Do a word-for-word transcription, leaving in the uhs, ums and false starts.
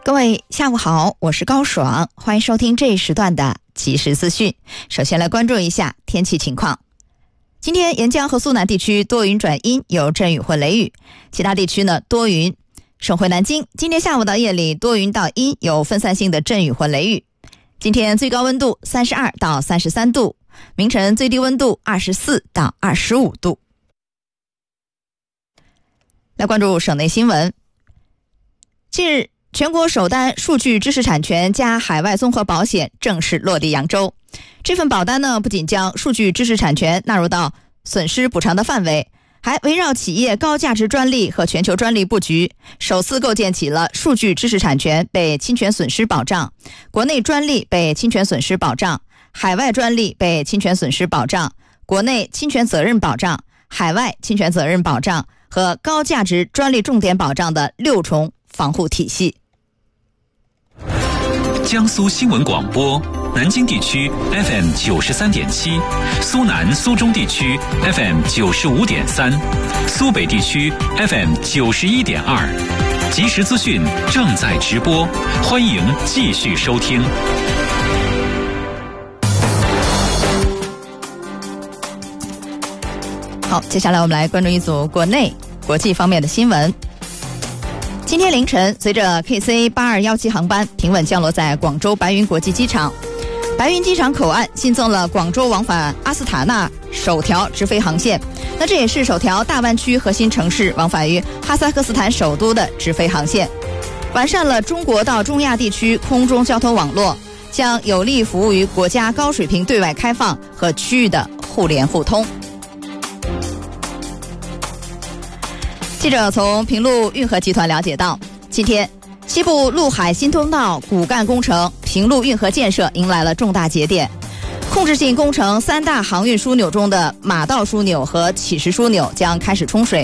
各位下午好，我是高爽，欢迎收听这一时段的即时资讯。首先来关注一下天气情况。今天沿江和苏南地区多云转阴，有阵雨或雷雨，其他地区呢多云。省会南京今天下午到夜里多云到阴，有分散性的阵雨或雷雨。今天最高温度三十二到三十三度，明晨最低温度二十四到二十五度。来关注省内新闻。近日，全国首单数据知识产权加海外综合保险正式落地扬州。这份保单呢，不仅将数据知识产权纳入到损失补偿的范围，还围绕企业高价值专利和全球专利布局，首次构建起了数据知识产权被侵权损失保障、国内专利被侵权损失保障、海外专利被侵权损失保障、国内侵权责任保障、海外侵权责任保障和高价值专利重点保障的六重防护体系。 江苏新闻广播，南京地区 F M 九十三点七，苏南苏中地区 F M 九十五点三，苏北地区 F M 九十一点二。即时资讯正在直播，欢迎继续收听。 好，接下来我们来关注一组国内、国际方面的新闻。今天凌晨，随着 K C 八二一七航班平稳降落在广州白云国际机场，白云机场口岸新增了广州往返阿斯塔纳首条直飞航线，那这也是首条大湾区核心城市往返于哈萨克斯坦首都的直飞航线，完善了中国到中亚地区空中交通网络，将有力服务于国家高水平对外开放和区域的互联互通。记者从平陆运河集团了解到，今天西部陆海新通道骨干工程平陆运河建设迎来了重大节点，控制性工程三大航运枢纽中的马道枢纽和起石枢纽将开始冲水。